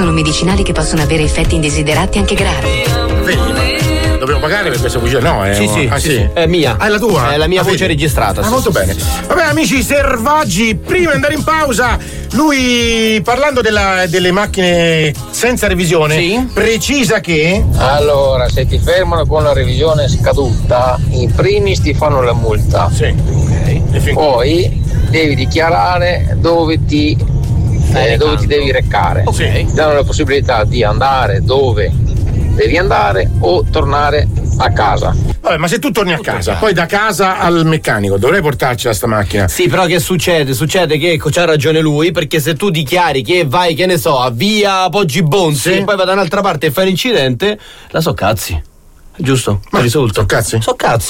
sono medicinali che possono avere effetti indesiderati anche gravi. Vedi? Dobbiamo pagare per questa voce? No, è sì. È mia. È la tua? È la mia voce vedi? registrata. Molto bene. Vabbè, amici selvaggi, prima di andare in pausa, lui parlando delle macchine senza revisione, precisa che. Allora, se ti fermano con la revisione scaduta, in primis ti fanno la multa. Sì. Ok. Poi devi dichiarare dove ti devi recare. Okay. Ti danno la possibilità di andare dove devi andare o tornare a casa. Vabbè, ma se tu torni a casa, poi da casa al meccanico, dovrei portarci sta macchina. Sì, però che succede? Succede che c'ha ragione lui, perché se tu dichiari che vai, che ne so, a via Poggi Bonzi e poi vai da un'altra parte e fai l'incidente, la so cazzi. Giusto? Ma risolto. So cazzi? So cazzi.